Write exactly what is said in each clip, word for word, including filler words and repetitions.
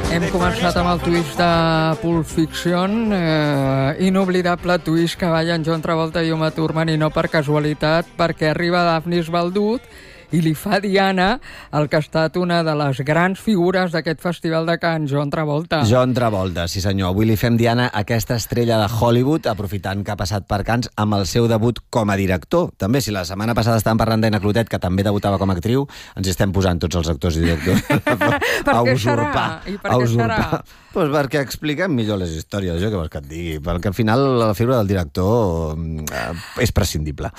Hem començat amb el twist de Pulp Fiction, eh, inoblidable twist que ballen John Travolta i Uma Thurman, i no per casualitat, perquè arriba Daphnis Baldut i li fa Diana, el que ha estat una de les grans figures d'aquest Festival de Cannes, John Travolta. John Travolta, sí senyor. Avui li fem Diana a aquesta estrella de Hollywood, aprofitant que ha passat per Cannes amb el seu debut com a director. També, si la setmana passada estàvem parlant d'Anna Clotet, que també debutava com a actriu, ens estem posant tots els actors i directors a usurpar. I per què serà? Pues perquè expliquem millor les històries, jo què vols que et digui, perquè al final la figura del director eh, és prescindible.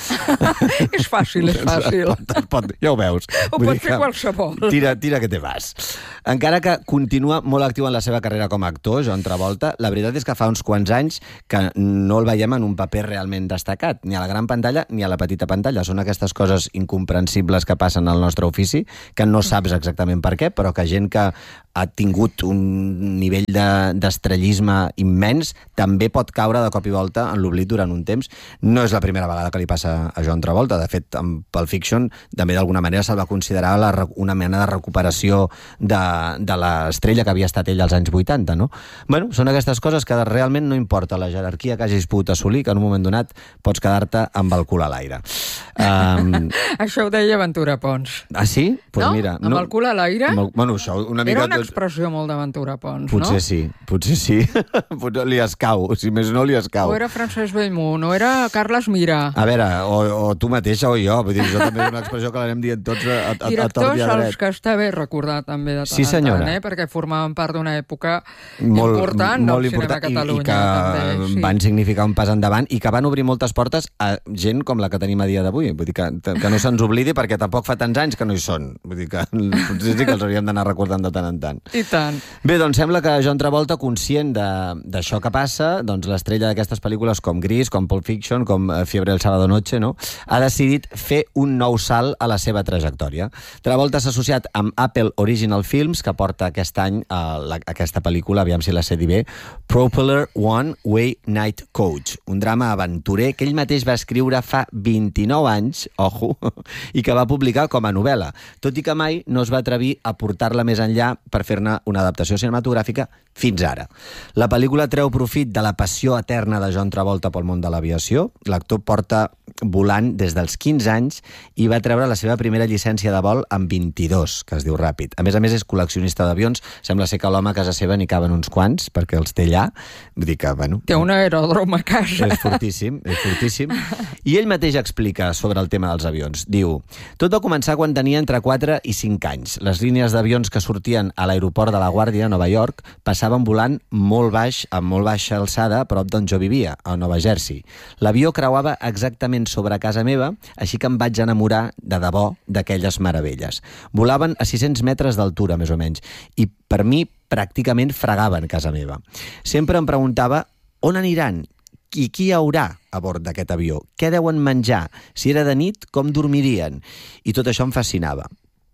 És fàcil, és fàcil. Pot, pot, ja ho veus. Ho Vull pot fer qualsevol. Tira, tira que te vas. Encara que continua molt actiu en la seva carrera com a actor, John Travolta, la veritat és que fa uns quants anys que no el veiem en un paper realment destacat, ni a la gran pantalla ni a la petita pantalla. Són aquestes coses incomprensibles que passen al nostre ofici, que no saps exactament per què, però que gent que ha tingut un nivell d'estrellisme de, immens també pot caure de cop i volta en l'oblit durant un temps. No és la primera vegada que li passa a John Travolta. De fet, amb Pulp Fiction també d'alguna manera se'l va considerar la, una mena de recuperació de, de l'estrella que havia estat ell als anys vuitanta, no? Bueno, són aquestes coses que realment no importa la jerarquia que hagis pogut assolir, que en un moment donat pots quedar-te amb el cul a l'aire. Um... Això ho deia Ventura Pons. Ah, sí? Pues no? Mira, amb no... el cul a l'aire? El... Bueno, això una mica... Era una expressió molt de Ventura Pons, potser no? Sí, potser sí. Potser li escau, si més no li escau. O era Francesc Bellmunt, o era Carles Mira. A veure, o, o tu mateixa o jo. Vull dir, això també és una expressió que l'anem dient tots a, a, a tort i a dret. Directors als que està bé recordar també de tant sí, en tant, eh? Perquè formaven part d'una època molt, important molt del important, cinema a Catalunya. I, i que també, sí. van significar un pas endavant i que van obrir moltes portes a gent com la que tenim a dia d'avui. Vull dir que, que no se'ns oblidi perquè tampoc fa tants anys que no hi són. Vull dir que potser sí que els hauríem d'anar recordant de tant en tant. I tant. Bé, doncs sembla que John Travolta, conscient d'això que passa, doncs l'estrella d'aquestes pel·lícules com Gris, com Pulp Fiction, com Fiebre el sábado noche, no? Ha decidit fer un nou salt a la seva trajectòria. Travolta s'ha associat amb Apple Original Films, que porta aquest any a la, aquesta pel·lícula, aviam si la sé dir bé, Propeller One Way Night Coach, un drama aventurer que ell mateix va escriure fa vint-i-nou anys, ojo, i que va publicar com a novel·la, tot i que mai no es va atrevir a portar-la més enllà per fer-ne una adaptació cinematogràfica fins ara. La pel·lícula treu profit de la passió eterna de John Travolta pel món de l'aviació. L'actor porta volant des dels quinze anys i va treure la seva primera llicència de vol amb vint-i-dos, que es diu ràpid. A més a més, és col·leccionista d'avions. Sembla ser que l'home a casa seva n'hi caben uns quants, perquè els té allà. Vull dir que, bueno... Té un aeròdrom a casa. És fortíssim, és fortíssim. I ell mateix explica sobre el tema dels avions. Diu, tot va començar quan tenia entre quatre i cinc anys. Les línies d'avions que sortien a l'aeroport de La Guàrdia, a Nova York, passaven volant molt baix, amb molt baixa alçada, a prop d'on jo vivia, a Nova Jersey. L'avió creuava exactament sobre casa meva, així que em vaig enamorar de debò d'aquelles meravelles. Volaven a sis-cents metres d'altura, més o menys, i per mi pràcticament fregaven casa meva. Sempre em preguntava on aniran i qui hi haurà a bord d'aquest avió, què deuen menjar, si era de nit, com dormirien, i tot això em fascinava.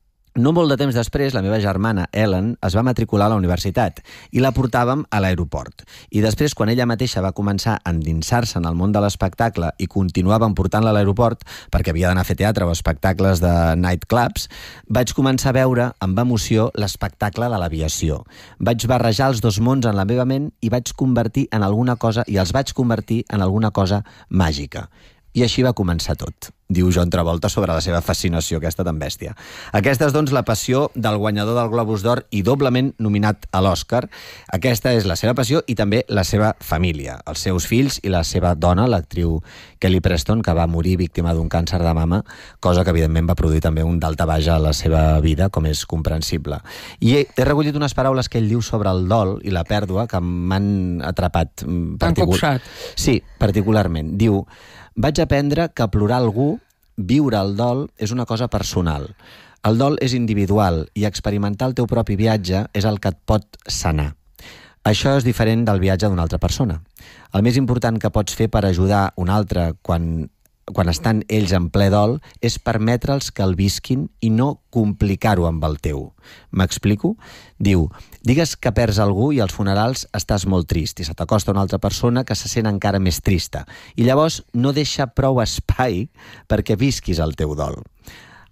No molt de temps després, la meva germana, Ellen, es va matricular a la universitat i la portàvem a l'aeroport. I després, quan ella mateixa va començar a endinsar-se en el món de l'espectacle i continuàvem portant-la a l'aeroport, perquè havia d'anar a fer teatre o espectacles de nightclubs, vaig començar a veure amb emoció l'espectacle de l'aviació. Vaig barrejar els dos mons en la meva ment i vaig convertir en alguna cosa, i els vaig convertir en alguna cosa màgica. I així va començar tot, diu John Travolta sobre la seva fascinació aquesta tan bèstia. Aquesta és, doncs, la passió del guanyador del Globus d'Or i doblement nominat a l'Oscar. Aquesta és la seva passió i també la seva família, els seus fills i la seva dona, l'actriu Kelly Preston, que va morir víctima d'un càncer de mama, cosa que evidentment va produir també un daltabaix a la seva vida, com és comprensible. I he, he recollit unes paraules que ell diu sobre el dol i la pèrdua que m'han atrapat. T'han copsat. Sí, particularment. Diu, vaig aprendre que plorar algú, viure el dol, és una cosa personal. El dol és individual i experimentar el teu propi viatge és el que et pot sanar. Això és diferent del viatge d'una altra persona. El més important que pots fer per ajudar un altre quan, quan estan ells en ple dol és permetre'ls que el visquin i no complicar-ho amb el teu. M'explico? Diu, digues que perds algú i als funerals estàs molt trist i se t'acosta una altra persona que se sent encara més trista i llavors no deixa prou espai perquè visquis el teu dol.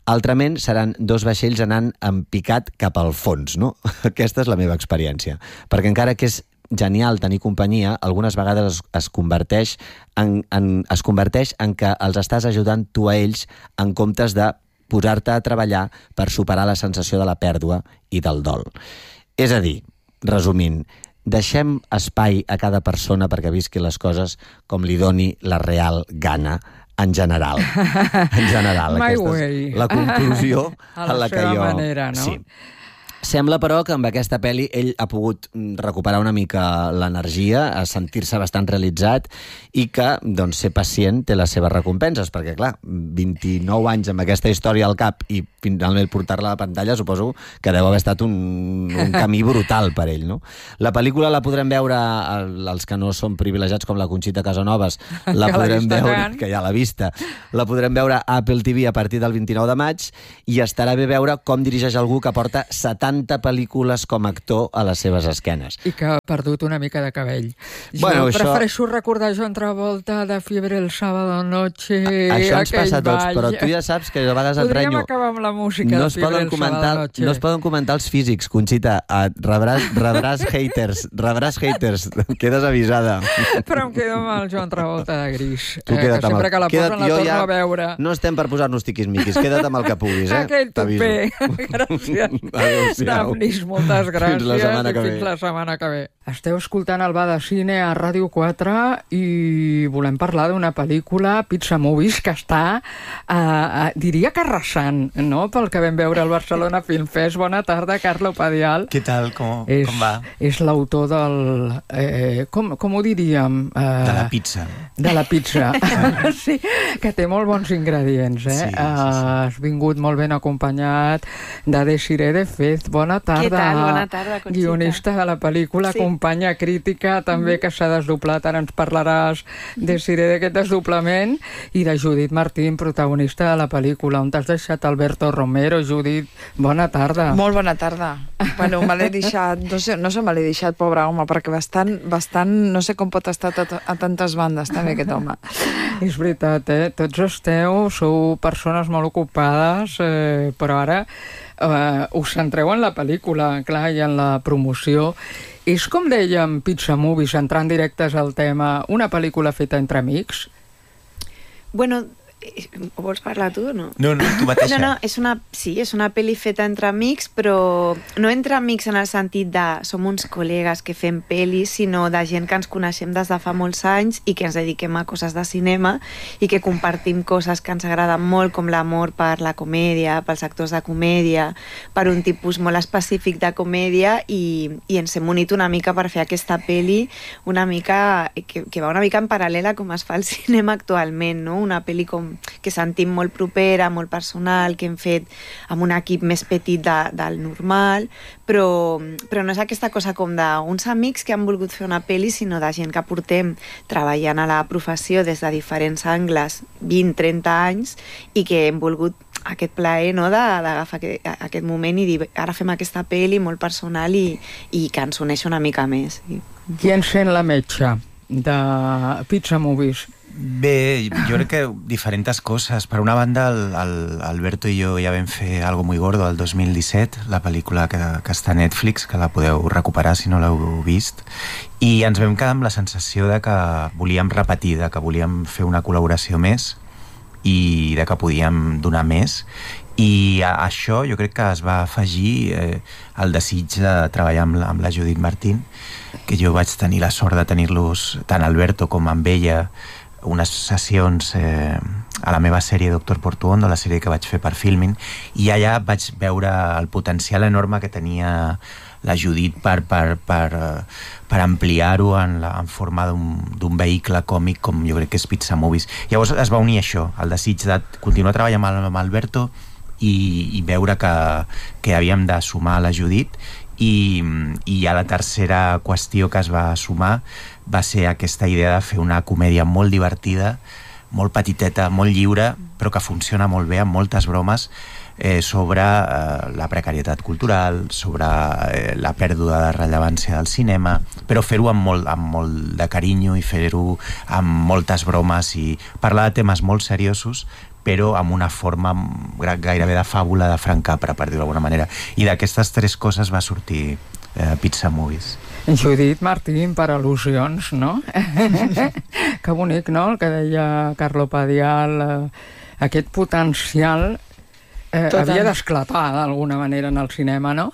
Altrament seran dos vaixells anant en picat cap al fons, no? Aquesta és la meva experiència. Perquè encara que és genial tenir companyia, algunes vegades es, es converteix en, en, es converteix en que els estàs ajudant tu a ells en comptes de posar-te a treballar per superar la sensació de la pèrdua i del dol. És a dir, resumint, deixem espai a cada persona perquè visqui les coses com li doni la real gana, en general. En general. My aquesta way. És la conclusió a la, la la que seva jo... manera, no? Sí. Sembla, però, que amb aquesta pel·li ell ha pogut recuperar una mica l'energia, a sentir-se bastant realitzat i que, doncs, ser pacient té les seves recompenses, perquè, clar, vint-i-nou anys amb aquesta història al cap i finalment portar-la a la pantalla suposo que deu haver estat un, un camí brutal per ell, no? La pel·lícula la podrem veure, els que no són privilegiats com la Conxita Casanovas, la que podrem la veure, tant. que ja l'ha vista, la podrem veure a Apple T V a partir del vint-i-nou de maig i estarà bé veure com dirigeix algú que porta setanta pel·lícules com a actor a les seves esquenes. I que ha perdut una mica de cabell. Bueno, jo això... prefereixo recordar John Travolta de Fiebre el sábado noche, Això ens passa a tots, ball. però tu ja saps que a vegades et Podríem renyo. acabar amb la música No de es, Fiebre poden el comentar, sábado noche. no es poden comentar els físics, Conxita. Et rebràs, rebràs haters, rebràs haters. Quedes avisada. Però em quedo amb el John Travolta de gris. Tu eh, queda't que amb sempre el... que la queda't, posen la jo torno ja... a veure. No estem per posar-nos tiquismiquis. Queda't amb el que puguis, eh? Aquell T'aviso. tupé. Gràcies. Adéu-siau. Dafnis, moltes gràcies. Fins la setmana que i ve. fins la setmana que ve. Esteu escoltant el Bar de Cine a Ràdio quatre i volem parlar d'una pel·lícula, Pizza Movies, que està, eh, eh, diria que arrasant, no?, pel que vam veure al Barcelona Film Fest. Bona tarda, Carlo Padial. Què tal? Com, És, com va? és l'autor del... Eh, com, com ho diríem? Eh, De la pizza. De la pizza. Sí, que té molt bons ingredients, eh? Sí, sí, sí. Uh, has vingut molt ben acompanyat de Desiree de Fez. Bona tarda. Què tal? Bona tarda, Conxita. Guionista de la pel·lícula, Sí. companya crítica, també, que s'ha desdoblat. Ara ens parlaràs, Desiree, d'aquest desdoblament. I de Judit Martín, protagonista de la pel·lícula. On t'has deixat Alberto Romero? Judit, bona tarda. Molt bona tarda. Bueno, me l'he deixat, no sé, no sé, me l'he deixat, pobre home, perquè bastant, bastant, no sé com pot estar a, a tantes bandes, també, aquest home. És veritat, eh? Tots esteu, sou persones molt ocupades, eh, però ara eh, us centreu en la pel·lícula, clar, i en la promoció. És, com dèiem, Pizza Movies, entrant directes al tema, una pel·lícula feta entre amics? Bueno, eh, vols parlar tu o no? No, no, tu mateixa. No, no, és una, sí, és una pel·li feta entre amics, però no entre amics en el sentit de som uns col·legues que fem pel·lis, sinó de gent que ens coneixem des de fa molts anys i que ens dediquem a coses de cinema i que compartim coses que ens agraden molt, com l'amor per la comèdia, pels actors de comèdia, per un tipus molt específic de comèdia i, i ens hem unit una mica per fer aquesta pel·li una mica, que, que va una mica en paral·lela com es fa el cinema actualment, no? Una pel·li com que sentim molt propera, molt personal, que hem fet amb un equip més petit de, del normal, però, però no és aquesta cosa com d'uns amics que han volgut fer una pel·li, sinó de gent que portem treballant a la professió des de diferents angles, vint trenta anys, i que hem volgut aquest plaer, no?, d'agafar aquest, aquest moment i dir, ara fem aquesta pel·li molt personal i, i que ens uneix una mica més. Qui encén la metxa de Pizza Movies? Bé, jo crec que diferents coses. Per una banda, el, el Alberto i jo ja vam fer Algo muy gordo el dos mil disset, la pel·lícula que, que està a Netflix, que la podeu recuperar si no l'heu vist, i ens vam quedar amb la sensació de que volíem repetir, de que volíem fer una col·laboració més i de que podíem donar més. I a això jo crec que es va afegir eh, el desig de treballar amb la, amb la Judit Martín, que jo vaig tenir la sort de tenir-los, tant Alberto com amb ella, unes sessions eh, a la meva sèrie Doctor Portuondo, la sèrie que vaig fer per Filmin, i allà vaig veure el potencial enorme que tenia la Judit per, per, per, per ampliar-ho en, la, en forma d'un vehicle còmic com jo crec que és Pizza Movies. Llavors es va unir això, el desig de continuar treballant amb, amb Alberto i, i veure que, que havíem de sumar la Judit, i, i ja la tercera qüestió que es va sumar va ser aquesta idea de fer una comèdia molt divertida, molt petiteta, molt lliure, però que funciona molt bé, amb moltes bromes, eh, sobre eh, la precarietat cultural, sobre eh, la pèrdua de rellevància del cinema, però fer-ho amb, molt, amb molt de carinyo i fer-ho amb moltes bromes i parlar de temes molt seriosos, però amb una forma gairebé de fàbula de Frank Capra, per dir-ho d'alguna manera. I d'aquestes tres coses va sortir eh, Pizza Movies. Judit Martín, per al·lusions, no? Que bonic, no?, el que deia Carlo Padial, eh, aquest potencial eh, havia d'esclatar d'alguna manera en el cinema, no?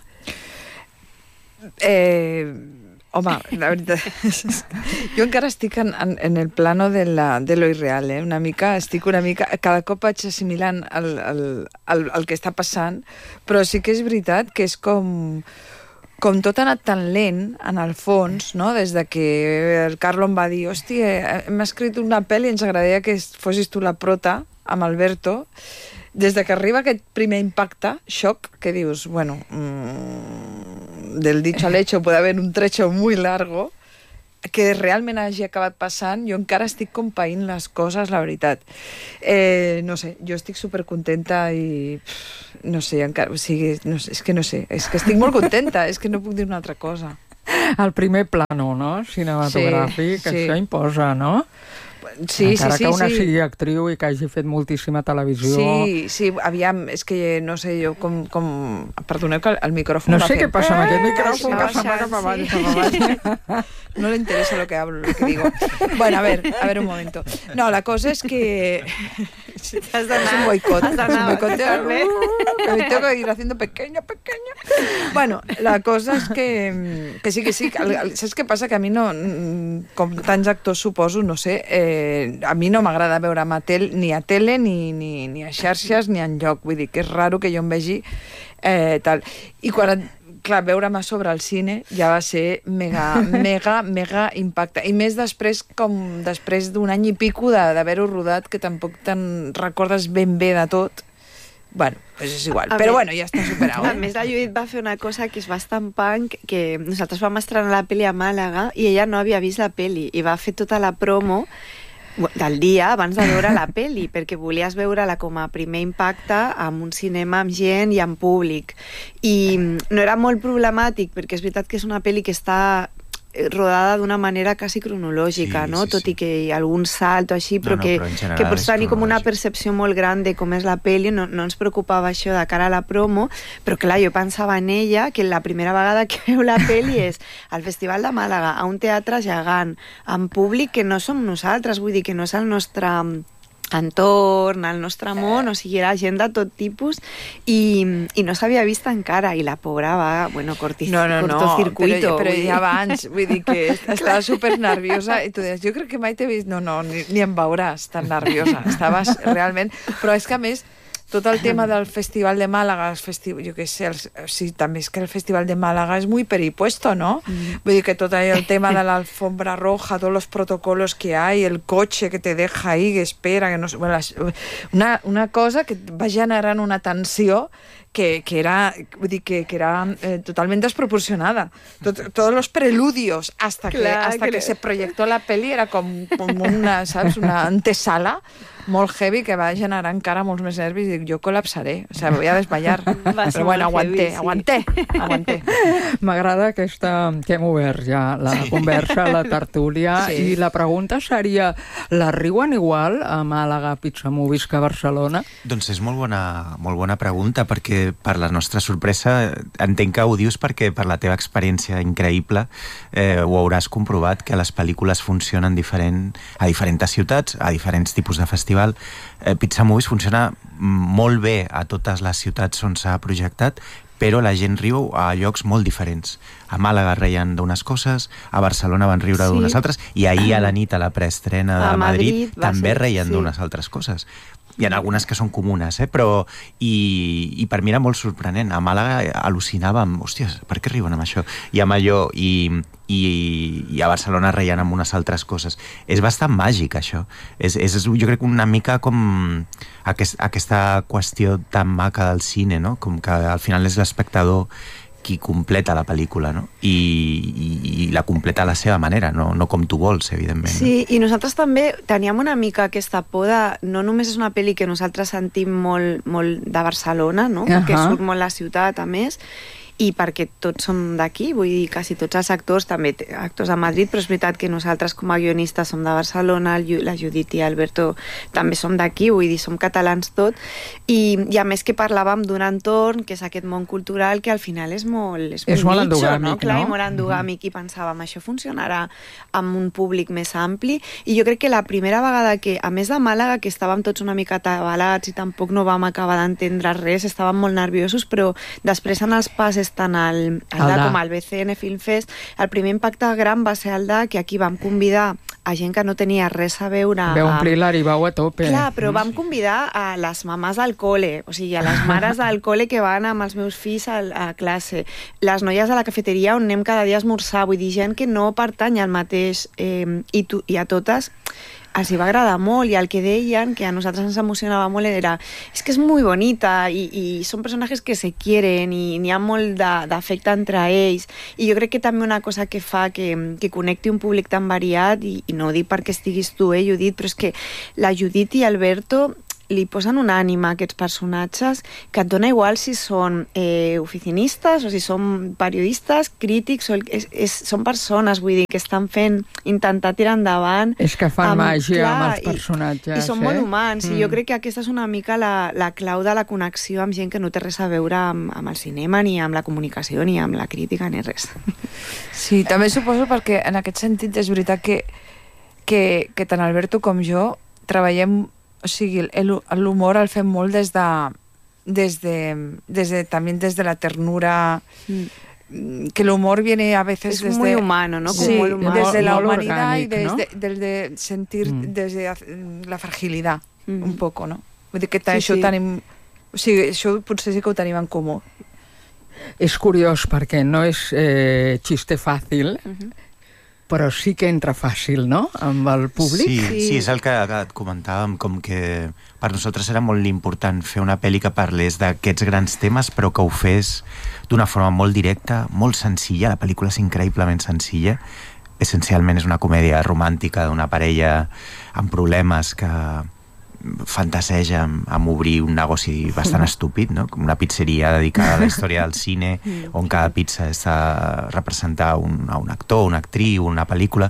Eh, home, la veritat és que jo encara estic en, en, en el plano de, la, de lo irreal, eh? Una mica, estic una mica, cada cop vaig assimilant el, el, el, el que està passant, però sí que és veritat que és com com tot ha anat tan lent, en el fons, no? Des de que el Carlo em va dir, hòstia, hem escrit una pel·li i ens agradaria que fossis tu la prota, amb Alberto. Des de que arriba aquest primer impacte, xoc, que dius, bueno, mmm, del dicho al hecho puede haver un trecho muy largo, que realment hagi acabat passant, jo encara estic compaint les coses, la veritat. Eh, no sé, jo estic supercontenta i pff, no sé, encara, o sigui, no sé, és que no sé, és que estic molt contenta, és que no puc dir una altra cosa. El primer plano, no?, cinematogràfic, sí, sí. Això imposa, no? Sí, encara sí, sí, que una sí. sigui actriu i que hagi fet moltíssima televisió. Sí, sí, aviam, és que no sé jo com... com... Perdoneu que el micròfon no va sé fer... què passa amb aquest micròfon, eh, que se'n va cap avall, cap avall. No le interesa lo que hablo, lo que digo. Bueno, a ver, a ver un momento. No, la cosa es que... Has d'anar. Es un boicot. Has d'anar. Es un boicot. Que me tengo que ir haciendo pequeña, pequeña. Bueno, la cosa és que, que sí, que sí. El, el, saps què passa? Que a mi no... Com tants actors suposo, no sé, eh, a mi no m'agrada veure a tel, ni a tele, ni, ni, ni a xarxes, ni enlloc. Vull dir que és raro que jo em vegi eh, tal. I quan... Clar, veure'm a sobre el cine ja va ser mega, mega, mega impacte. I més després, com després d'un any i pico d'haver-ho rodat, que tampoc te'n recordes ben bé de tot. Bueno, pues és igual. A Però més, bueno, ja està superat. A més, la Judit va fer una cosa que és bastant punk, que nosaltres vam estrenar la pel·li a Màlaga i ella no havia vist la pel·li i va fer tota la promo del dia abans de veure la pel·li, perquè volies veure-la com a primer impacte amb un cinema amb gent i amb públic. I no era molt problemàtic, perquè és veritat que és una pel·li que està rodada d'una manera quasi cronològica, sí, no? sí, Tot sí. i que hi ha algun salt o així, però, no, no, que, però en general que pots tenir com una cronològic. percepció molt gran de com és la pel·li, no, no ens preocupava això de cara a la promo, però clar, jo pensava en ella, que la primera vegada que veu la pel·li és al Festival de Màlaga, a un teatre gegant, amb públic que no som nosaltres, vull dir que no és el nostre entorn, el nostre món, o sigui, era gent de tot tipus i, i no s'havia vist encara i la pobra va, bueno, corti, No, no, no, cortocircuito. però, però vull ja dir. abans, vull dir que estava super nerviosa i tu deies, jo crec que mai t'he vist, no, no, ni, ni em veuràs tan nerviosa, estaves realment, però és que a més tot el tema del Festival de Màlaga, el festi... jo què sé, els... sí, també és que el Festival de Màlaga és muy peripuesto, ¿no? Mm. Vull dir que tot el tema de la alfombra roja, todos los protocolos que hay, el coche que te deja ahí, que espera, que no sé... Bueno, una, una cosa que va generant una tensió que, que era, vull dir, que, que era eh, totalment desproporcionada. Tot, todos los preludios hasta que, Clar, hasta que... que se proyectó la peli era com, com una, saps, una antesala molt heavy que va generar encara molts més nervis i dic, jo col·lapsaré, o sigui, voy a desmayar. Però bueno, aguanté, heavy, sí. aguanté, aguanté. M'agrada aquesta... que hem obert ja la sí. conversa, la tertúlia, Sí. i la pregunta seria, la riuen igual a Màlaga Pizza Movies que a Barcelona? Doncs és molt bona, molt bona pregunta, perquè per la nostra sorpresa entenc que ho dius perquè per la teva experiència increïble eh, ho hauràs comprovat, que les pel·lícules funcionen diferent a diferents ciutats, a diferents tipus de festivals. Eh, Pizza Movies funciona molt bé a totes les ciutats on s'ha projectat, però la gent riu a llocs molt diferents. A Màlaga reien d'unes coses, a Barcelona van riure Sí. d'unes altres, i ahir a la nit a la preestrena de A Madrid, Madrid va també ser, reien sí. d'unes altres coses. Hi ha algunes que són comunes, eh? Però... I, I per mi era molt sorprenent. A Màlaga al·lucinàvem, hòsties, per què riuen amb això? I amb allò, i, i, i a Barcelona reien amb unes altres coses. És bastant màgic, això. És, és jo crec una mica com aquest, aquesta qüestió tan maca del cine, no? Com que al final és l'espectador qui completa la pel·lícula, no? I, i, i la completa a la seva manera, no, no com tu vols, evidentment. Sí, i nosaltres també teníem una mica aquesta por de... No només és una pel·li que nosaltres sentim molt, molt de Barcelona, no? Uh-huh. Que surt molt la ciutat, a més, i perquè tots som d'aquí, vull dir, quasi tots els actors, també actors de Madrid, però és veritat que nosaltres com a guionistes som de Barcelona, la Judit i Alberto també som d'aquí, vull dir, som catalans tot, i, i a més que parlàvem d'un entorn, que és aquest món cultural, que al final és molt, és és molt, molt nicho, endogàmic, no? Clar, no? I molt endogàmic, mm-hmm. i pensàvem, això funcionarà amb un públic més ampli, i jo crec que la primera vegada que, a més de Màlaga, que estàvem tots una mica atabalats i tampoc no vam acabar d'entendre res, estàvem molt nerviosos, però després en els passes tant al, al D A com al B C N Film Fest, el primer impacte gran va ser el D A, que aquí vam convidar a gent que no tenia res a veure... Veu omplir l'Aribau a tope. Clar, però vam convidar a les mamàs al col·le, o sigui, a les mares del col·le que van amb els meus fills a, a classe, les noies a la cafeteria on anem cada dia a esmorzar, vull dir, gent que no pertany al mateix, eh, i, tu, i a totes els hi va agradar molt, i el que deien, que a nosaltres ens emocionava molt, era és que és molt bonita, i, i són personatges que se quieren, i n'hi ha molt d'afecte entre ells, i jo crec que també una cosa que fa que, que connecti un públic tan variat, i, i no ho dic perquè estiguis tu, eh, Judit, però és que la Judit i Alberto li posen una ànima a aquests personatges que et dona igual si són eh, oficinistes o si són periodistes, crítics, o el, és, és, són persones, vull dir, que estan fent, intentar tirar endavant. És que fan amb, màgia clar, amb els personatges. I, i són eh? molt humans, mm. i jo crec que aquesta és una mica la, la clau de la connexió amb gent que no té res a veure amb, amb el cinema, ni amb la comunicació, ni amb la crítica, ni res. Sí, també suposo perquè en aquest sentit és veritat que, que, que tant Alberto com jo treballem. O sigui, l'humor el fem molt des de, des de, des de, també des de la ternura, mm. que el humor viene a veces es desde... muy humano, ¿no? Sí, muy humano. desde la muy humanidad orgánic, y desde, ¿no? desde sentir, mm. desde la fragilidad, mm. un poco, no? Vull dir que sí, això sí. tenim... O sigui, això potser sí que ho tenim en comú. És curiós perquè no és eh, xiste fàcil, uh-huh. però sí que entra fàcil, no?, amb el públic. Sí, sí. sí, és el que et comentàvem, com que per nosaltres era molt important fer una pel·li que parlés d'aquests grans temes, però que ho fes d'una forma molt directa, molt senzilla. La pel·lícula és increïblement senzilla. Essencialment és una comèdia romàntica d'una parella amb problemes que fantaseja amb, amb obrir un negoci bastant estúpid, no? Com una pizzeria dedicada a la història del cine, on cada pizza està a representar un, a un actor, una actriu, una pel·lícula,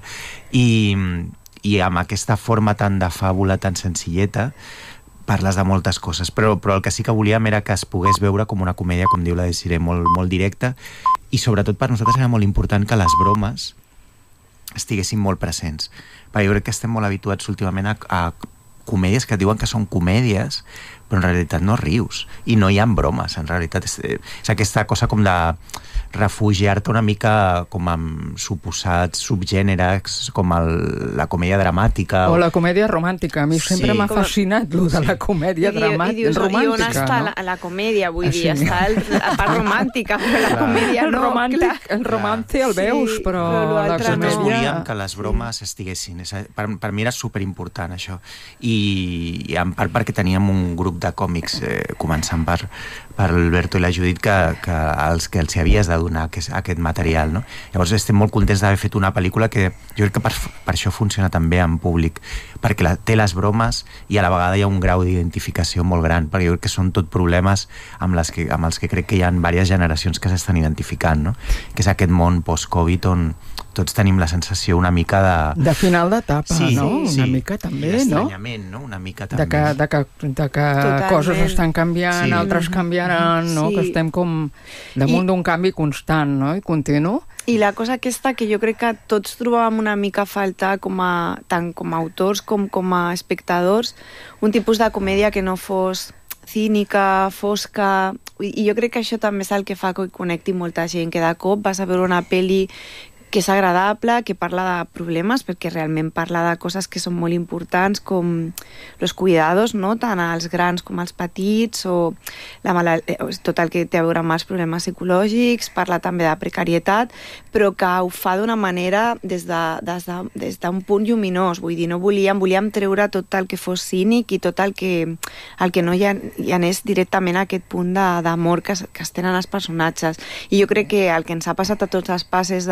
i, i amb aquesta forma tan de fàbula, tan senzilleta, parles de moltes coses, però, però el que sí que volíem era que es pogués veure com una comèdia, com diu la Desiree, molt, molt directa, i sobretot per nosaltres era molt important que les bromes estiguessin molt presents, perquè jo crec que estem molt habituats últimament a, a comèdies que diuen que són comèdies, però en realitat no rius, i no hi ha bromes, en realitat és, és aquesta cosa com de refugiar-te una mica com amb suposats subgèneres, com el, la comèdia dramàtica. O la comèdia romàntica. A mi Sí. sempre m'ha Com- fascinat lo de la comèdia I, diu- i dramàtica, dius, romàntica, i on està no? la, la comèdia? Vull Ah, dir, sí. està el, la part romàntica, però la comèdia el no. romàntic, clar. el romance el veus, Sí, però, però la l'altre Nosaltres no. comèdia... volíem que les bromes estiguessin. És a- Per, per mi era superimportant, això. I, i en part perquè teníem un grup de còmics, eh, començant per, per Alberto i la Judit, que, que als que els hi havies de donar aquest, aquest material, no? Llavors estem molt contents d'haver fet una pel·lícula que jo crec que per, per això funciona també en públic, perquè la, té les bromes i a la vegada hi ha un grau d'identificació molt gran, perquè jo crec que són tot problemes amb, les que, amb els que crec que hi ha diverses generacions que s'estan identificant, no? Que és aquest món post-Covid on tots tenim la sensació una mica de... De final d'etapa, Sí, no? sí. Una mica també, I no? l'estranyament, no? Una mica De també. que, de que, de que Totalment. coses estan canviant, Sí. altres canviaran, no? Sí. Que estem com damunt I- d'un canvi constant, no? I continu. I la cosa aquesta que jo crec que tots trobàvem una mica a faltar com a, tant com a autors com com a espectadors, un tipus de comèdia que no fos cínica, fosca, i jo crec que això també és el que fa que connecti molta gent, que de cop vas a veure una pel·li que és agradable, que parla de problemes, perquè realment parla de coses que són molt importants, com els cuidados, no? Tant als grans com als petits, o la malal... tot el que té a veure amb els problemes psicològics, parla també de precarietat, però que ho fa d'una manera des d'un de, des de, des d'un punt lluminós, vull dir, no volíem, volíem treure tot el que fos cínic i tot el que, el que no hi, ha, hi anés directament a aquest punt de- d'amor que, es- que es tenen els personatges. I jo crec que el que ens ha passat a tots els passes de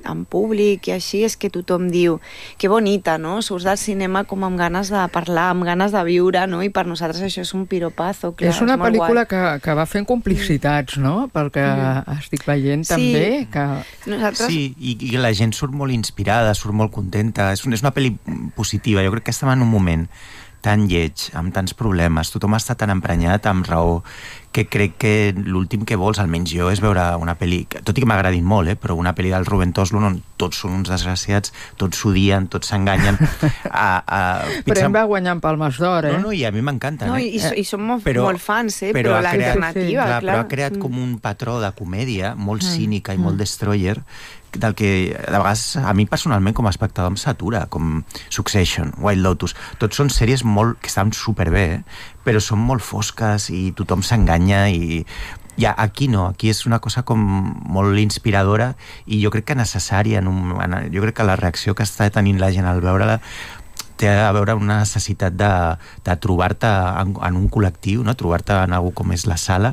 en públic i així, és que tothom diu que bonita, no? Surts del cinema com amb ganes de parlar, amb ganes de viure, no? I per nosaltres això és un piropazo, clar. És una és pel·lícula que, que va fent complicitats, no? Pel que mm. estic veient sí. també. Que... Nosaltres... Sí, i, i la gent surt molt inspirada, surt molt contenta. És, un, és una pel·li positiva. Jo crec que estem en un moment tan lleig, amb tants problemes, tothom està tan emprenyat, amb raó, que crec que l'últim que vols, almenys jo, és veure una pel·li, tot i que m'agradin molt, eh, però una pel·li del Ruben Östlund on tots són uns desgraciats, tots s'odien, tots s'enganyen. A, a, però em va guanyar en Palmes d'Or, eh? No, no, i a mi m'encanten, no, eh? I, i som molt, però, molt fans, eh? Però, però l'alternativa, sí, clar, clar. Però ha creat com un patró de comèdia molt mm. cínica i molt destroyer, del que de vegades a mi personalment com a espectador em satura, com Succession, White Lotus, tots són sèries molt, que estan superbé, eh? Però són molt fosques i tothom s'enganya i ja, aquí no, aquí és una cosa com molt inspiradora i jo crec que necessària, en un, en, jo crec que la reacció que està tenint la gent al veure-la té a veure una necessitat de, de trobar-te en, en un col·lectiu, no? Trobar-te en algú com és la sala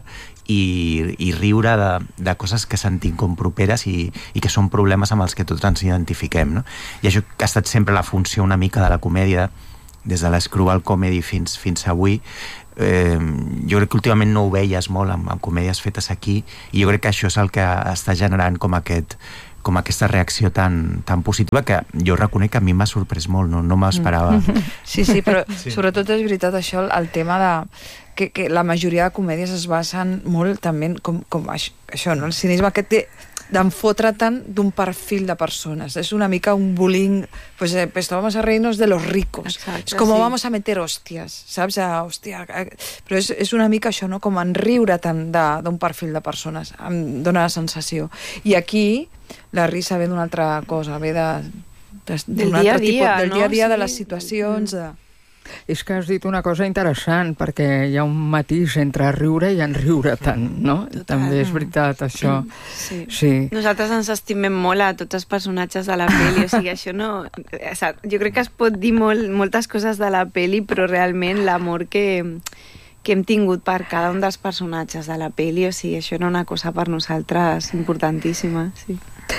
i, i riure de, de coses que sentim com properes i, i que són problemes amb els que tots ens identifiquem, no? I això que ha estat sempre la funció una mica de la comèdia, des de l'Screwball Comedy fins, fins avui. Eh, jo crec que últimament no ho veies molt amb, amb comèdies fetes aquí i jo crec que això és el que està generant com aquest com aquesta reacció tan, tan positiva que jo reconec que a mi m'ha sorprès molt, no, no m'esperava. Sí, sí, però sí. Sobretot és veritat això, el tema de que, que la majoria de comèdies es basen molt també com, com això, no? El cinisme aquest té d'enfotre tant d'un perfil de persones. És una mica un bullying, pues, eh, pues vamos a reírnos de los ricos. Exacte, és com sí. vamos a meter hòsties, saps? A, hòstia, a, però és, és una mica això, no? Com en riure tant d'un perfil de persones. Em dóna la sensació. I aquí la risa ve d'una altra cosa, ve de, de, del dia a dia, tipus, del no? dia a dia sí. de les situacions, de... És que has dit una cosa interessant, perquè hi ha un matís entre riure i enriure tant, no? Total. També és veritat, això. Sí. sí. Nosaltres ens estimem molt a tots els personatges de la pel·li, o sigui, això no... O sigui, jo crec que es pot dir molt, moltes coses de la pel·li, però realment l'amor que, que hem tingut per cada un dels personatges de la pel·li, o sigui, això era una cosa per nosaltres importantíssima, sí.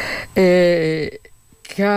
Eh, que...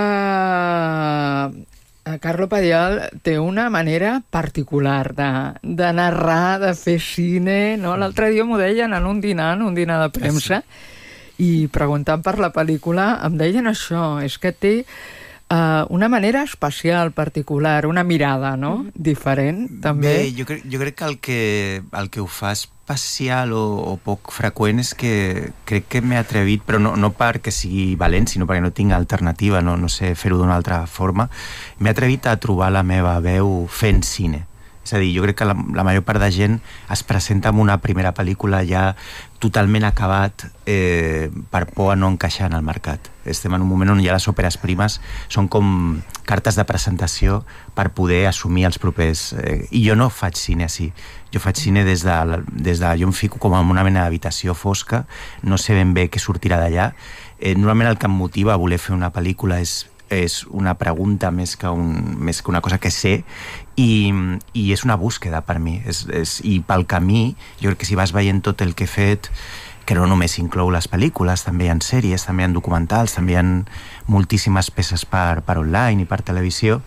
Carlo Padial té una manera particular de, de narrar, de fer cine, no? L'altre dia m'ho deien en un dinar, en un dinar de premsa, i preguntant per la pel·lícula em deien això, és que té uh, una manera especial, particular, una mirada, no? Diferent, també. Bé, jo crec, jo crec que el que, el que ho fa especial o, o poc freqüent és que crec que m'he atrevit, però no, no perquè sigui valent, sinó perquè no tinc alternativa, no, no sé fer-ho d'una altra forma, m'he atrevit a trobar la meva veu fent cine. És a dir, jo crec que la, la major part de gent es presenta amb una primera pel·lícula ja totalment acabat eh, per por a no encaixar en el mercat. Estem en un moment on ja les òperes primes són com cartes de presentació per poder assumir els propers... Eh, I jo no faig cine així. Jo faig cine des de, des de... Jo em fico com en una mena d'habitació fosca, no sé ben bé què sortirà d'allà. Eh, normalment el que em motiva a voler fer una pel·lícula és és una pregunta més que, un, més que una cosa que sé i, i és una búsqueda per mi és, és, i pel camí jo crec que si vas veient tot el que he fet que no només inclou les pel·lícules, també hi ha sèries, també hi ha documentals, també hi ha moltíssimes peces per, per online i per televisió.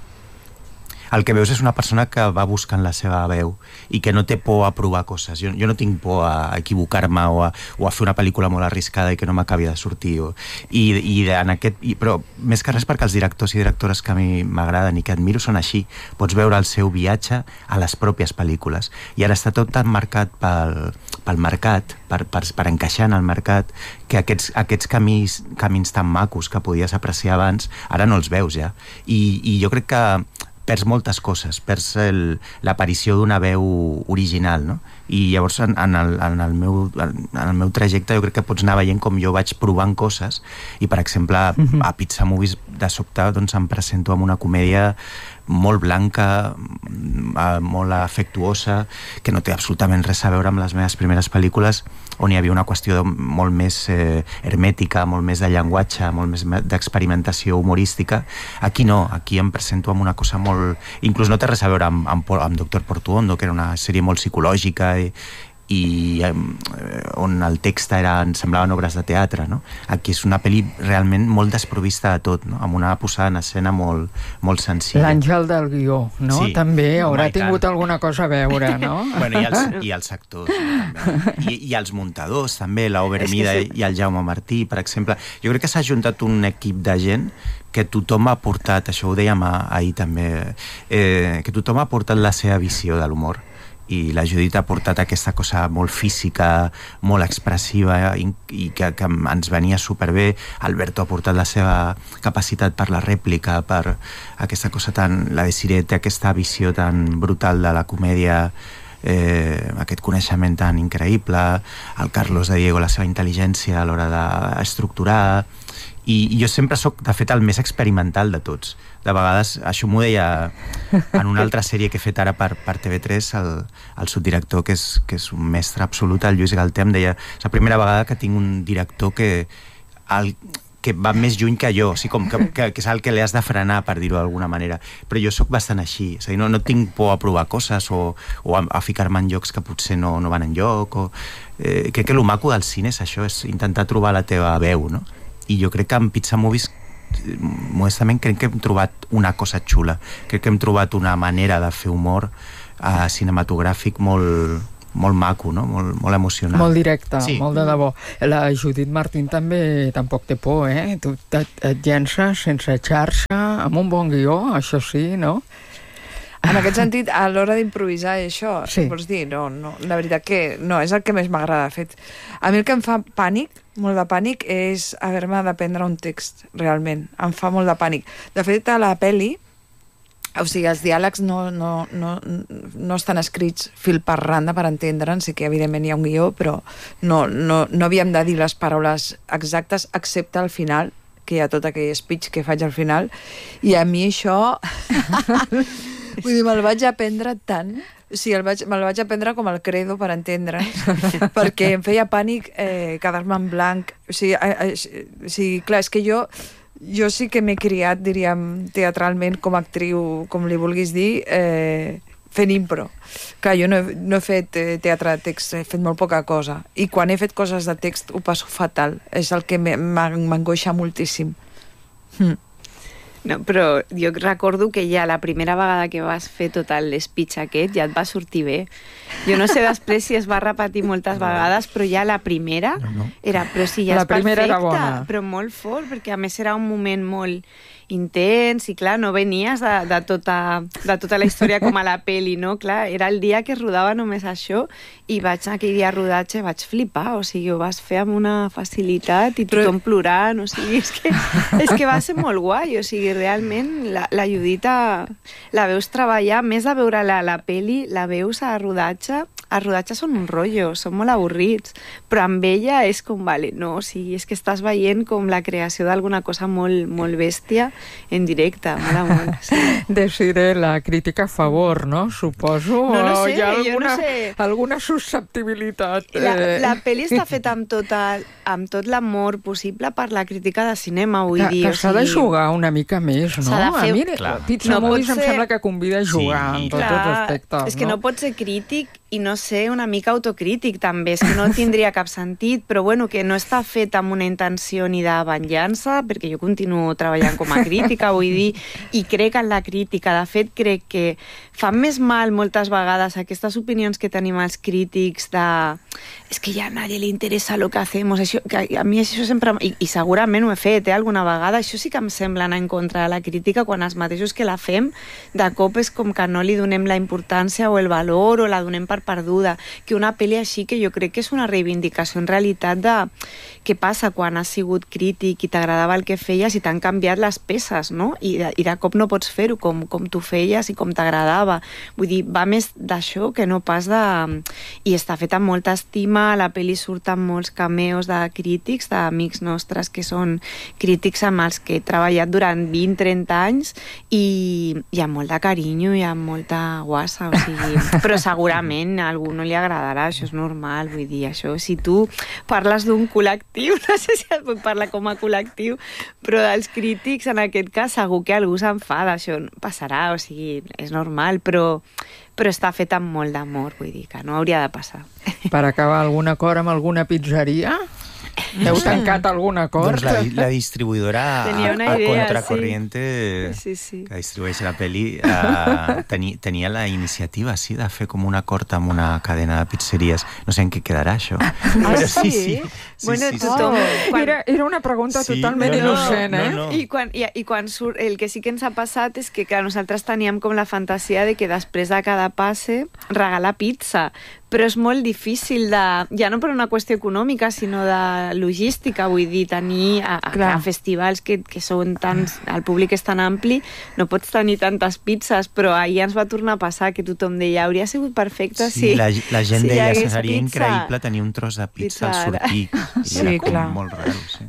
El que veus és una persona que va buscant la seva veu i que no té por a provar coses. Jo, jo no tinc por a equivocar-me o a, o a fer una pel·lícula molt arriscada i que no m'acabi de sortir. O, i, i en aquest, i, però més que res perquè els directors i directores que a mi m'agraden i que admiro són així. Pots veure el seu viatge a les pròpies pel·lícules. I ara està tot tan marcat pel, pel mercat, per, per, per encaixar en el mercat, que aquests, aquests camins, camins tan macos que podies apreciar abans, ara no els veus ja. I, i jo crec que perds moltes coses, perds el, l'aparició d'una veu original, no? I llavors en, en, el, en, el meu, en el meu trajecte jo crec que pots anar veient com jo vaig provant coses i per exemple uh-huh. a Pizza Movies de sobte doncs em presento amb una comèdia molt blanca, molt afectuosa, que no té absolutament res a veure amb les meves primeres pel·lícules on hi havia una qüestió molt més eh, hermètica, molt més de llenguatge, molt més d'experimentació humorística. Aquí no, aquí em presento amb una cosa molt... Inclús no té res a veure amb, amb, amb Doctor Portuondo, que era una sèrie molt psicològica i, i eh, on el text era, em semblaven obres de teatre, no? Aquí és una pel·li realment molt desprovista de tot, no? Amb una posada en escena molt, molt senzilla. L'Àngel del guió, no? Sí. També haurà Home, tingut alguna cosa a veure, no? Bueno, i els, i els actors, també. I, i els muntadors, també, l'Ober Mida sí. i el Jaume Martí, per exemple. Jo crec que s'ha juntat un equip de gent que tothom ha portat, això ho dèiem ahir també, eh, que tothom ha portat la seva visió de l'humor. I la Judit ha portat aquesta cosa molt física, molt expressiva i, i que, que ens venia superbé. Alberto ha portat la seva capacitat per la rèplica, per aquesta cosa tan... La Desiree té aquesta visió tan brutal de la comèdia, eh, aquest coneixement tan increïble, el Carlos de Diego, la seva intel·ligència a l'hora d'estructurar... I, i jo sempre sóc, de fet, el més experimental de tots. De vegades, això m'ho deia en una altra sèrie que he fet ara per, per T V tres, el, el subdirector, que és, que és un mestre absolut, el Lluís Galté, em deia, és la primera vegada que tinc un director que, el, que va més lluny que jo, o sigui, com que, que, que és el que li has de frenar, per dir-ho d'alguna manera. Però jo sóc bastant així, és a dir, no, no tinc por a provar coses o, o a, a ficar-me en llocs que potser no, no van enlloc. O, eh, crec que el maco del cine és això, és intentar trobar la teva veu, no? I jo crec que en Pizza Movies modestament crec que hem trobat una cosa xula, crec que hem trobat una manera de fer humor uh, cinematogràfic molt, molt maco, no? molt, molt emocionant. Molt directe, sí. molt de debò. La Judit Martín també tampoc té por, eh? Tu et, et llences sense xarxa, amb un bon guió, això sí, no? En aquest sentit, a l'hora d'improvisar això, Sí. vols dir, no, no, la veritat que no, és el que més m'agrada, de fet. A mi el que em fa pànic, molt de pànic, és haver-me d'aprendre un text, realment. Em fa molt de pànic. De fet, a la peli, o sigui, els diàlegs no, no, no, no estan escrits fil per randa per entendre'ns, sí que evidentment hi ha un guió, però no, no, no havíem de dir les paraules exactes, excepte al final, que hi ha tot aquell speech que faig al final, i a mi això... Vull dir, me'l vaig aprendre tant, o sigui, el vaig, me'l vaig aprendre com el credo per entendre'ns, perquè em feia pànic eh, quedar-me en blanc. O sigui, eh, eh, o sigui, clar, és que jo, jo sí que m'he criat, diríem, teatralment com a actriu, com li vulguis dir, eh, fent impro. Clar, jo no he, no he fet eh, teatre de text, he fet molt poca cosa. I quan he fet coses de text ho passo fatal. És el que m'angoixa moltíssim. Hm. No, però jo recordo que ja la primera vegada que vas fer tot el speech aquest ja et va sortir bé. Jo no sé després si es va repetir moltes vegades, però ja la primera no, no. era, però si ja La és perfecta, primera era bona. però molt fort, perquè a més era un moment molt intens i clar, no venies de, de, tota, de tota la història com a la peli, no? Clar, era el dia que es rodava només això i vaig aquell dia a rodatge i vaig flipar, o sigui, ho vas fer amb una facilitat i tothom plorant, o sigui, és que, és que va ser molt guai, o sigui, realment la, la Judita la veus treballar, més de veure-la a la peli, la veus a rodatge, a rodatge són un rotllo, són molt avorrits, però amb ella és com, vale, no, o sigui, és que estàs veient com la creació d'alguna cosa molt, molt bèstia en directe, mola molt. Sí. Desiree, la crítica a favor, no? Suposo. No, no sé, o hi ha jo alguna, no sé. alguna susceptibilitat. La, eh, la pel·li està feta amb tot, el, amb tot l'amor possible per la crítica de cinema, vull que, dir. que o s'ha de sigui, jugar una mica més, no? S'ha de fer- A mi, Clar. Pizza No pot Movies em ser- sembla que convida a jugar Sí, en tots clar, els aspectes, és que no? no pots ser crític i no ser una mica autocrític, també. És que no tindria cap sentit, però bueno, que no està fet amb una intenció ni de venjança, perquè jo continuo treballant com a crítica, vull dir, i crec en la crítica. De fet, crec que fan més mal moltes vegades aquestes opinions que tenim els crítics de és que ja a nadie le interessa lo que hacemos, això, que a mi això sempre, i, i segurament ho he fet eh, alguna vegada, això sí que em sembla anar en contra de la crítica quan els mateixos que la fem de cop és com que no li donem la importància o el valor o la donem per perduda, que una pel·li així que jo crec que és una reivindicació en realitat de què passa quan has sigut crític i t'agradava el que feies i t'han canviat les peces, no? I de, i de cop no pots fer-ho com, com tu feies i com t'agradava. Vull dir, va més d'això que no pas de... I està feta amb molta estima, a la pel·li surten molts cameos de crítics, d'amics nostres que són crítics amb els que he treballat durant vint a trenta anys i, i amb molt de carinyo i amb molta guassa, o sigui... Però segurament evidentment a algú no li agradarà, això és normal, vull dir, això, si tu parles d'un col·lectiu, no sé si es pot parlar com a col·lectiu, però dels crítics, en aquest cas, segur que algú s'enfada, això passarà, o sigui, és normal, però, però està fet amb molt d'amor, vull dir, que no hauria de passar. Per acabar, algun acord amb alguna pizzeria? Heu tancat algun acord? Doncs la, la distribuïdora Tenia una a, a idea, Contracorriente, sí. Sí, sí. que distribueix la pel·li, uh, teni, tenia la iniciativa, sí, de fer com un acord amb una cadena de pizzeries. No sé en què quedarà, això. Ah, Però sí? sí, sí. Bueno, sí, sí, tothom... sí. Quan... Era, era una pregunta Sí, totalment no, no, innocent, eh? no, no. I quan, i, i quan surt, el que sí que ens ha passat és que, clar, nosaltres teníem com la fantasia de que després de cada passe regalar pizza, però és molt difícil de... Ja no per una qüestió econòmica, sinó de logística, vull dir, tenir a, a, a festivals que, que són tants... El públic és tan ampli, no pots tenir tantes pizzas, però ahir ens va tornar a passar que tothom deia hauria sigut perfecte Sí, si... la, la gent si hi deia que hagués seria pizza. increïble tenir un tros de pizza, Pizza al ara. sortir. I Sí, era com clar. molt raro, sí.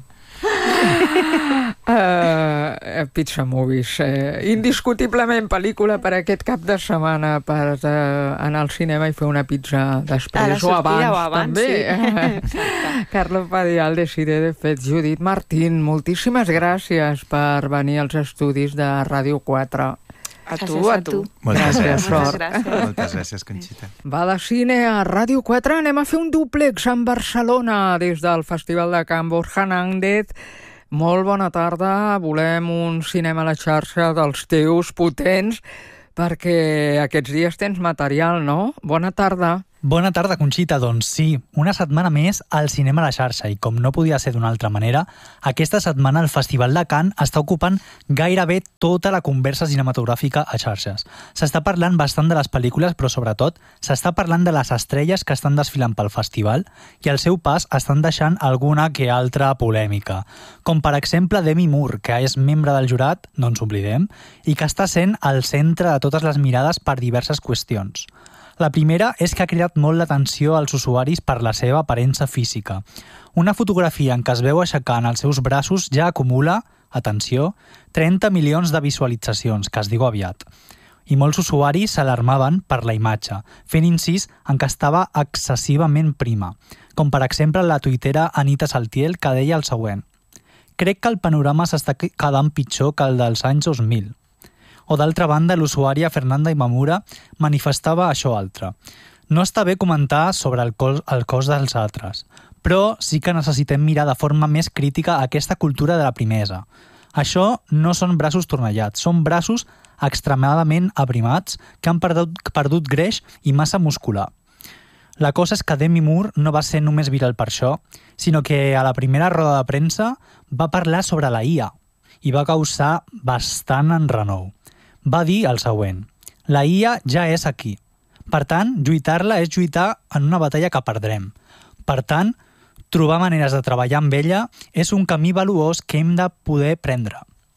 Uh, Pizza Movies, uh, indiscutiblement pel·lícula per aquest cap de setmana per uh, anar al cinema i fer una pizza després A la o sortida abans, o abans, també. sí. Carlos Padial de Cire de Fet, Judit Martín, moltíssimes gràcies per venir als estudis de Ràdio quatre. A tu, Gràcies a a tu. tu. Moltes Gràcies, gràcies. sort. Gràcies. Moltes gràcies, Conxita. Va de cine a Ràdio quatre, anem a fer un dúplex en Barcelona des del Festival de Can Borja Nández. Molt bona tarda, volem un cinema a la xarxa dels teus potents, perquè aquests dies tens material, no? Bona tarda. Bona tarda, Conxita. Doncs sí, una setmana més al Cinema a la xarxa i com no podia ser d'una altra manera, aquesta setmana el Festival de Cannes està ocupant gairebé tota la conversa cinematogràfica a xarxes. S'està parlant bastant de les pel·lícules, però sobretot s'està parlant de les estrelles que estan desfilant pel festival i al seu pas estan deixant alguna que altra polèmica. Com per exemple Demi Moore, que és membre del jurat, no ens oblidem, i que està sent al centre de totes les mirades per diverses qüestions. La primera és que ha cridat molt l'atenció als usuaris per la seva aparença física. Una fotografia en què es veu aixecant els seus braços ja acumula, atenció, trenta milions de visualitzacions, que es diu aviat. I molts usuaris s'alarmaven per la imatge, fent incís en què estava excessivament prima, com per exemple la tuitera Anita Saltiel, que deia el següent: «Crec que el panorama s'està quedant pitjor que el dels anys dos mil». O d'altra banda, l'usuària Fernanda Imamura manifestava això altre. No està bé comentar sobre el cos, el cos dels altres, però sí que necessitem mirar de forma més crítica aquesta cultura de la primesa. Això no són braços tornellats, són braços extremadament aprimats que han perdut, perdut greix i massa muscular. La cosa és que Demi Moore no va ser només viral per això, sinó que a la primera roda de premsa va parlar sobre la I A i va causar bastant enrenou. Va dir el següent: «La I A ja és aquí. Per tant, lluitar-la és lluitar en una batalla que perdrem. Per tant, trobar maneres de treballar amb ella és un camí valuós que hem de poder prendre».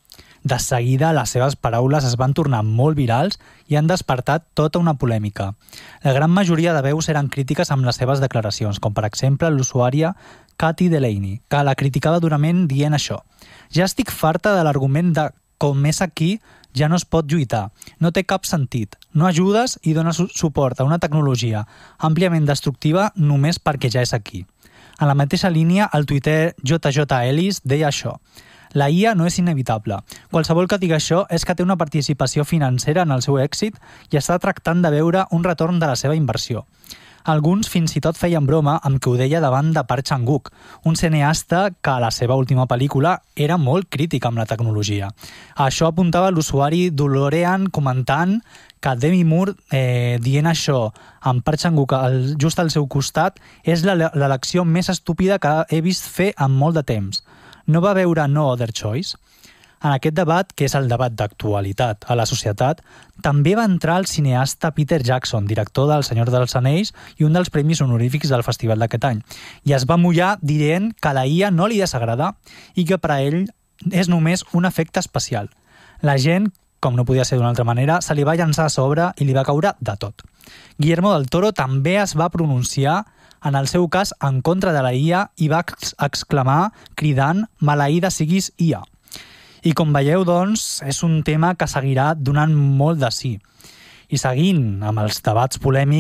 De seguida, les seves paraules es van tornar molt virals i han despertat tota una polèmica. La gran majoria de veus eren crítiques amb les seves declaracions, com per exemple l'usuària Cathy Delaney, que la criticava durament dient això: «Ja estic farta de l'argument de com és aquí ja no es pot lluitar. No té cap sentit. No ajudes i dones suport a una tecnologia àmpliament destructiva només perquè ja és aquí». En la mateixa línia, el tuiter J J Ellis deia això: «La I A no és inevitable. Qualsevol que digui això és que té una participació financera en el seu èxit i està tractant de veure un retorn de la seva inversió». Alguns fins i tot feien broma amb que ho deia davant de Park Chan-wook, un cineasta que a la seva última pel·lícula era molt crític amb la tecnologia. A això apuntava l'usuari Dolorean comentant que Demi Moore eh, dient això amb Park Chan-wook just al seu costat és l'elecció més estúpida que he vist fer en molt de temps. No va veure No Other Choice? En aquest debat, que és el debat d'actualitat a la societat, també va entrar el cineasta Peter Jackson, director del Senyor dels Anells i un dels premis honorífics del festival d'aquest any, i es va mullar dient que la I A no li desagrada i que per a ell és només un efecte especial. La gent, com no podia ser d'una altra manera, se li va llançar a sobre i li va caure de tot. Guillermo del Toro també es va pronunciar en el seu cas en contra de la I A i va exclamar cridant «Maleïda siguis I A». I com veieu, doncs, és un tema que seguirà donant molt de sí. I seguint amb els debats polèmics,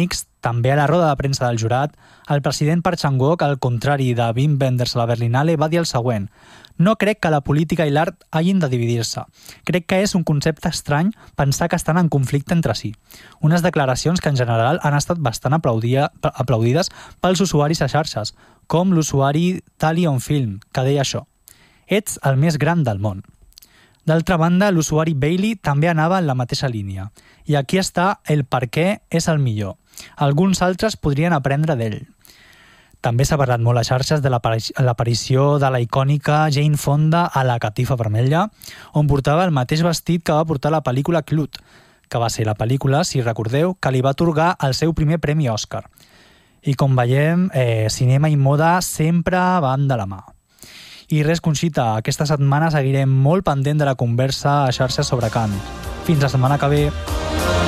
També a la roda de premsa del jurat, el president Park Chan-wook, al contrari de Wim Wenders a la Berlinale, va dir el següent: no crec que la política i l'art hagin de dividir-se. Crec que és un concepte estrany pensar que estan en conflicte entre si. Unes declaracions que en general han estat bastant aplaudia, aplaudides pels usuaris a xarxes, com l'usuari Talion Film, que deia això: ets el més gran del món. D'altra banda, l'usuari Bailey també anava en la mateixa línia. I aquí està el per què és el millor. Alguns altres podrien aprendre d'ell. També s'ha parlat molt a xarxes de l'aparició de la icònica Jane Fonda a la catifa vermella, on portava el mateix vestit que va portar la pel·lícula Clute, que va ser la pel·lícula, si recordeu, que li va atorgar el seu primer premi Òscar. I com veiem, eh, cinema i moda sempre van de la mà. I res, Conxita, aquesta setmana seguirem molt pendent de la conversa a xarxes sobre Cannes. Fins la setmana que ve.